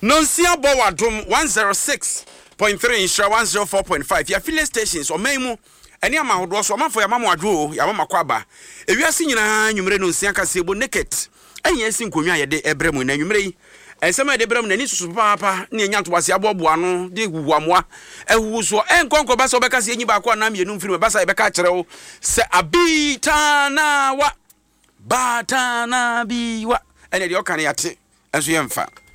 Nonsia Bowadum 106.3 Insha 104.5. Ya affiliate stations or memu. Any amount was one for your mamma drew, your mamma quaba. If you are seeing a numero Sianka Sebo naked, and yes, in Kumia de Ebremu, and you may. And some of the Bram needs to papa, near Yant was Yabobuano, de Wamwa, and who so and Conco Basso Becas in Yabaqua Nami, and Film Bassa Becatero, say a bitana what? Batana be what? And your caniate, as we am found.